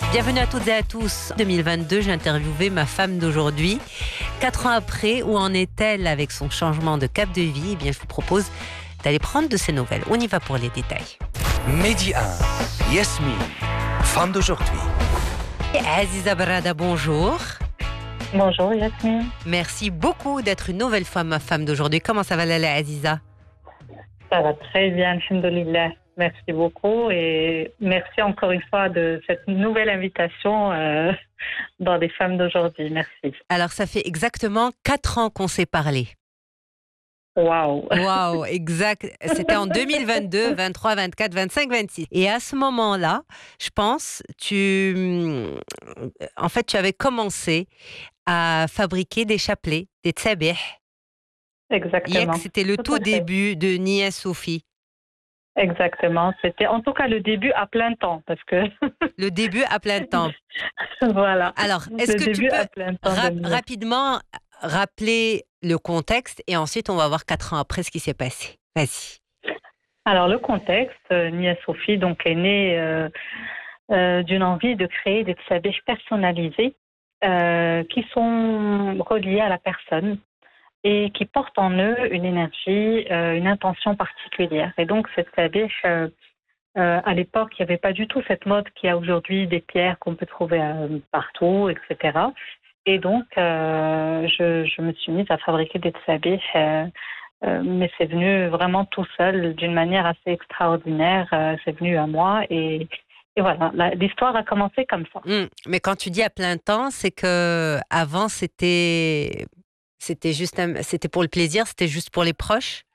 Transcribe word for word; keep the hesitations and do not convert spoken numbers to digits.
Bienvenue à toutes et à tous. En deux mille vingt-deux, j'ai interviewé ma femme d'aujourd'hui. Quatre ans après, où en est-elle avec son changement de cap de vie? Eh bien, je vous propose d'aller prendre de ses nouvelles. On y va pour les détails. Midi un, Yasmine, femme d'aujourd'hui. Et Aziza Barada, bonjour. Bonjour Yasmine. Merci beaucoup d'être une nouvelle fois ma femme d'aujourd'hui. Comment ça va, Lala Aziza? Ça va très bien, alhamdoulilah. Merci beaucoup et merci encore une fois de cette nouvelle invitation euh, dans les femmes d'aujourd'hui. Merci. Alors, ça fait exactement quatre ans qu'on s'est parlé. Waouh. Waouh, exact. C'était en deux mille vingt-deux, vingt-trois, vingt-quatre, vingt-cinq, vingt-six. Et à ce moment-là, je pense, tu, en fait, tu avais commencé à fabriquer des chapelets, des tsabih. Exactement. C'était le tout, tout début de Nia Sophie. Exactement. C'était en tout cas le début à plein temps, parce que le début à plein temps. Voilà. Alors, est-ce le que tu peux ra- de... rapidement rappeler le contexte et ensuite on va voir quatre ans après ce qui s'est passé. Vas-y. Alors le contexte, euh, Nia Sophie donc est née euh, euh, d'une envie de créer des tsabih personnalisés euh, qui sont reliés à la personne et qui portent en eux une énergie, euh, une intention particulière. Et donc cette tsabih, euh, euh, à l'époque, il n'y avait pas du tout cette mode qu'il y a aujourd'hui des pierres qu'on peut trouver euh, partout, et cetera. Et donc, euh, je, je me suis mise à fabriquer des tsabih, euh, euh, mais c'est venu vraiment tout seul, d'une manière assez extraordinaire. Euh, c'est venu à moi et, et voilà, la, l'histoire a commencé comme ça. Mmh, mais quand tu dis à plein temps, c'est que avant c'était, c'était juste, un, c'était pour le plaisir, c'était juste pour les proches.